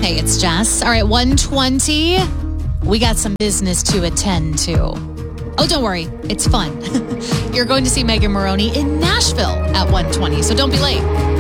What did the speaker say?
Hey, it's Jess. All right, 1:20. We got some business to attend to. Oh, don't worry. It's fun. You're going to see Megan Moroney in Nashville at 1:20, so don't be late.